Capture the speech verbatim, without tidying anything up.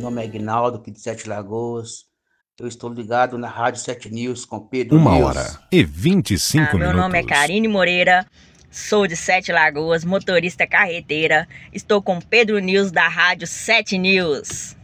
nome é Aguinaldo, aqui de Sete Lagoas. Eu estou ligado na Rádio Sete News com Pedro Uma News. hora e vinte e cinco Ah, meu minutos. nome é Karine Moreira, sou de Sete Lagoas, motorista carreteira. Estou com Pedro News da Rádio Sete News.